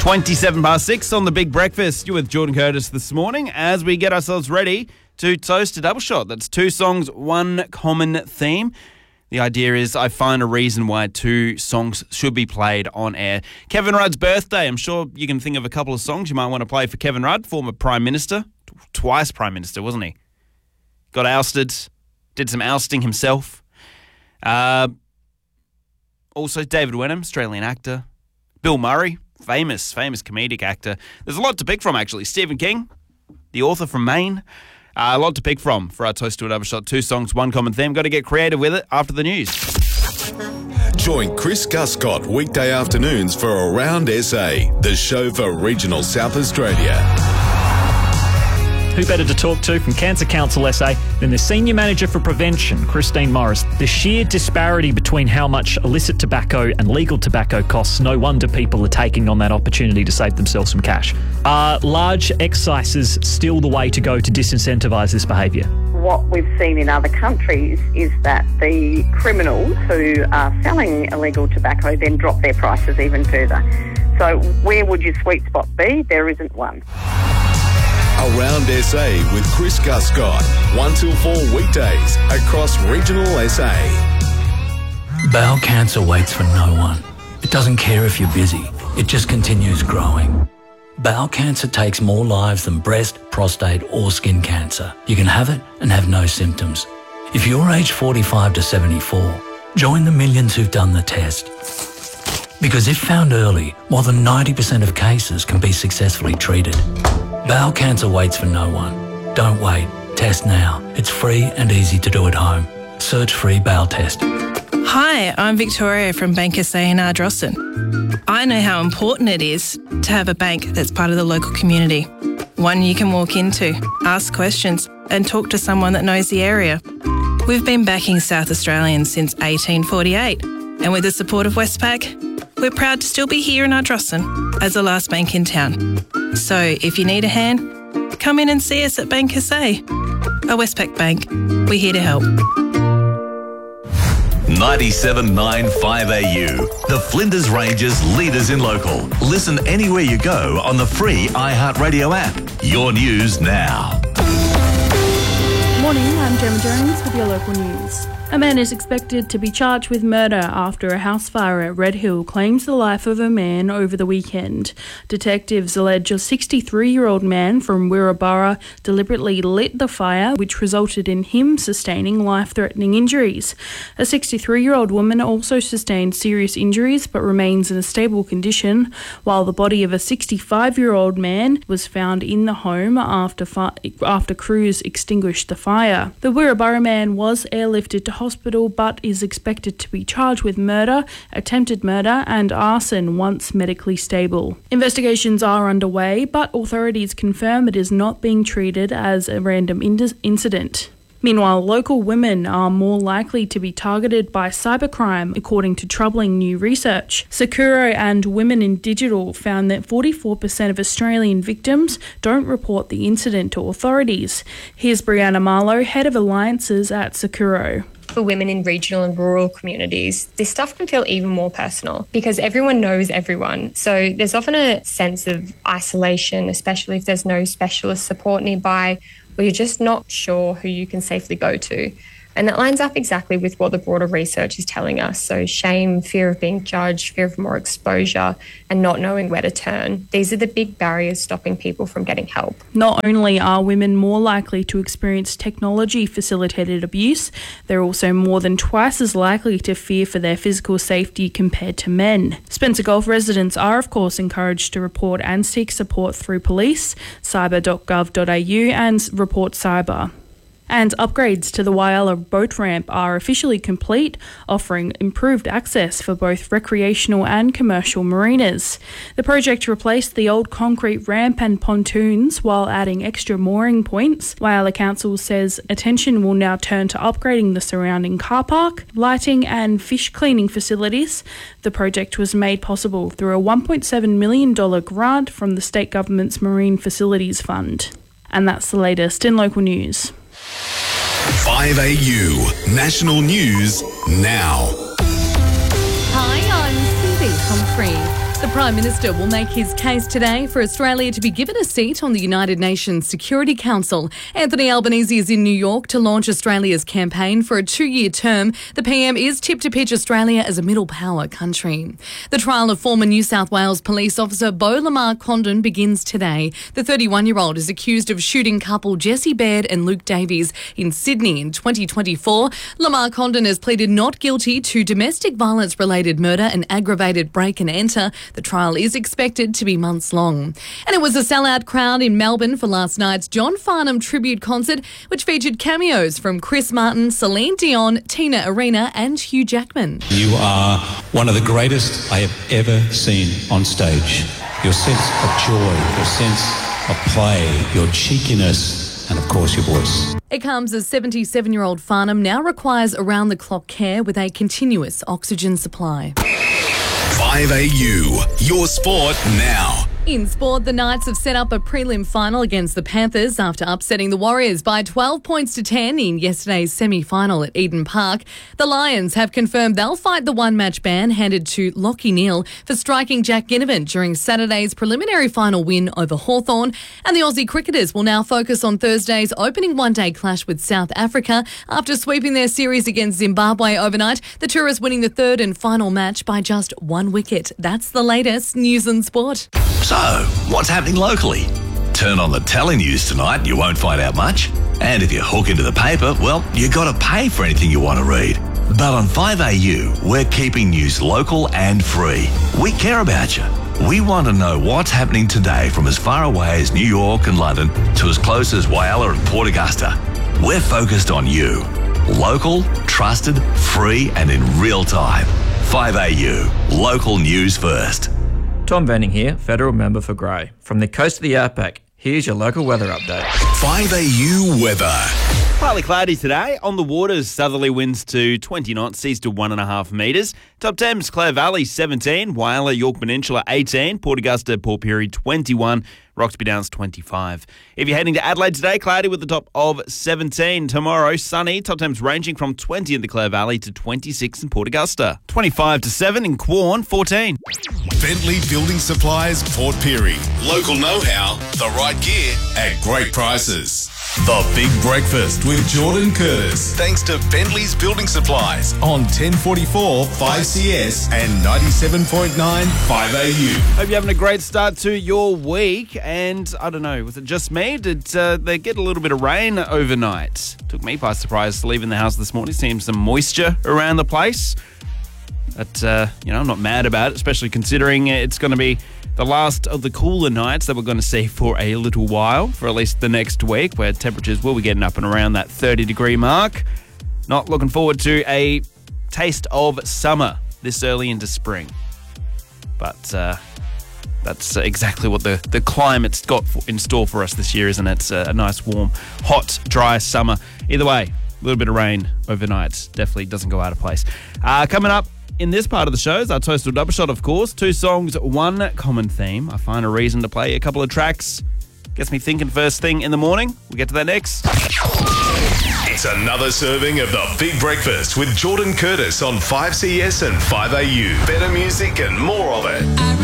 27 past 6 on The Big Breakfast. You're with Jordan Curtis this morning as we get ourselves ready to toast a double shot. That's two songs, one common theme. The idea is I find a reason why two songs should be played on air. Kevin Rudd's birthday. I'm sure you can think of a couple of songs you might want to play for Kevin Rudd, former Prime Minister. Twice Prime Minister, wasn't he? Got ousted, did some ousting himself. Also David Wenham, Australian actor. Bill Murray, famous comedic actor. There's a lot to pick from, actually. Stephen King, the author from Maine. A lot to pick from for our Toast to a Double Shot. Two songs, one common theme. Got to get creative with it after the news. Join Chris Guscott weekday afternoons for Around SA, the show for regional South Australia. Who better to talk to from Cancer Council SA than the Senior Manager for Prevention, Christine Morris. The sheer disparity between how much illicit tobacco and legal tobacco costs, no wonder people are taking on that opportunity to save themselves some cash. Are large excises still the way to go to disincentivise this behaviour? What we've seen in other countries is that the criminals who are selling illegal tobacco then drop their prices even further. So where would your sweet spot be? There isn't one. Around SA with Chris Guscott, 1 till 4 weekdays across regional SA. Bowel cancer waits for no one. It doesn't care if you're busy. It just continues growing. Bowel cancer takes more lives than breast, prostate or skin cancer. You can have it and have no symptoms. If you're aged 45 to 74, join the millions who've done the test. Because if found early, more than 90% of cases can be successfully treated. Bowel cancer waits for no one. Don't wait. Test now. It's free and easy to do at home. Search free bowel test. Hi, I'm Victoria from Bank SA in Ardrossan. I know how important it is to have a bank that's part of the local community. One you can walk into, ask questions and talk to someone that knows the area. We've been backing South Australians since 1848 and with the support of Westpac, we're proud to still be here in Ardrossan as the last bank in town. So if you need a hand, come in and see us at Bank SA. A Westpac Bank, we're here to help. 97.9 5AU, the Flinders Ranges leaders in local. Listen anywhere you go on the free iHeartRadio app. Your news now. Morning, I'm Gemma Jones with your local news. A man is expected to be charged with murder after a house fire at Red Hill claims the life of a man over the weekend. Detectives allege a 63-year-old man from Wirraburra deliberately lit the fire, which resulted in him sustaining life-threatening injuries. A 63-year-old woman also sustained serious injuries but remains in a stable condition, while the body of a 65-year-old man was found in the home after crews extinguished the fire. The Wirraburra man was airlifted to hospital but is expected to be charged with murder, attempted murder and arson once medically stable. Investigations are underway, but authorities confirm it is not being treated as a random incident. Meanwhile, local women are more likely to be targeted by cybercrime, according to troubling new research. Sakuro and Women in Digital found that 44% of Australian victims don't report the incident to authorities. Here's Brianna Marlowe, Head of Alliances at Sakuro. For women in regional and rural communities, this stuff can feel even more personal because everyone knows everyone. So there's often a sense of isolation, especially if there's no specialist support nearby, or you're just not sure who you can safely go to. And that lines up exactly with what the broader research is telling us. So shame, fear of being judged, fear of more exposure, and not knowing where to turn. These are the big barriers stopping people from getting help. Not only are women more likely to experience technology-facilitated abuse, they're also more than twice as likely to fear for their physical safety compared to men. Spencer Gulf residents are, of course, encouraged to report and seek support through police, cyber.gov.au, and Report Cyber. And upgrades to the Whyalla boat ramp are officially complete, offering improved access for both recreational and commercial marinas. The project replaced the old concrete ramp and pontoons while adding extra mooring points. Whyalla Council says attention will now turn to upgrading the surrounding car park, lighting and fish cleaning facilities. The project was made possible through a $1.7 million grant from the state government's Marine Facilities Fund. And that's the latest in local news. 5AU, national news now. Hi, I'm Cindy Humphrey. The Prime Minister will make his case today for Australia to be given a seat on the United Nations Security Council. Anthony Albanese is in New York to launch Australia's campaign for a 2-year term. The PM is tipped to pitch Australia as a middle power country. The trial of former New South Wales police officer Beau Lamar Condon begins today. The 31-year-old is accused of shooting couple Jesse Baird and Luke Davies in Sydney in 2024. Lamar Condon has pleaded not guilty to domestic violence-related murder and aggravated break and enter. The trial is expected to be months long. And it was a sellout crowd in Melbourne for last night's John Farnham tribute concert, which featured cameos from Chris Martin, Celine Dion, Tina Arena and Hugh Jackman. You are one of the greatest I have ever seen on stage. Your sense of joy, your sense of play, your cheekiness, and of course your voice. It comes as 77-year-old Farnham now requires around-the-clock care with a continuous oxygen supply. 5AU, your sport now. In sport, the Knights have set up a prelim final against the Panthers after upsetting the Warriors by 12 points to 10 in yesterday's semi-final at Eden Park. The Lions have confirmed they'll fight the one-match ban handed to Lachie Neale for striking Jack Ginnivan during Saturday's preliminary final win over Hawthorn. And the Aussie cricketers will now focus on Thursday's opening one-day clash with South Africa. After sweeping their series against Zimbabwe overnight, the Tourists winning the third and final match by just 1 wicket. That's the latest news and sport. So, what's happening locally? Turn on the telenews tonight and you won't find out much. And if you hook into the paper, well, you got to pay for anything you want to read. But on 5AU, we're keeping news local and free. We care about you. We want to know what's happening today from as far away as New York and London to as close as Whyalla and Port Augusta. We're focused on you. Local, trusted, free and in real time. 5AU, local news first. Tom Venning here, Federal Member for Grey. From the coast of the Outback, here's your local weather update. 5AU weather. Partly cloudy today. On the waters, southerly winds to 20 knots, seas to 1.5 metres. Top temps, Clare Valley 17, Whyalla, York Peninsula 18, Port Augusta, Port Pirie 21, Roxby Downs 25. If you're heading to Adelaide today, cloudy with the top of 17. Tomorrow, sunny, top temps ranging from 20 in the Clare Valley to 26 in Port Augusta. 25 to 7 in Quorn, 14. Bentley Building Supplies, Port Pirie. Local know-how, the right gear at great prices. The Big Breakfast with Jordan Curtis. Thanks to Bentley's Building Supplies on 1044 5CS and 97.9 5AU. Hope you're having a great start to your week. And I don't know, was it just me? Did they get a little bit of rain overnight? Took me by surprise leaving the house this morning, seeing some moisture around the place. But, I'm not mad about it, especially considering it's going to be the last of the cooler nights that we're going to see for a little while, for at least the next week, where temperatures will be getting up and around that 30-degree mark. Not looking forward to a taste of summer this early into spring. But that's exactly what the climate's got in store for us this year, isn't it? It's a nice, warm, hot, dry summer. Either way, a little bit of rain overnight definitely doesn't go out of place. Coming up, in this part of the show is our Toast or Double Shot, of course. 2 songs, 1 common theme. I find a reason to play a couple of tracks. Gets me thinking first thing in the morning. We'll get to that next. It's another serving of the Big Breakfast with Jordan Curtis on 5CS and 5AU. Better music and more of it.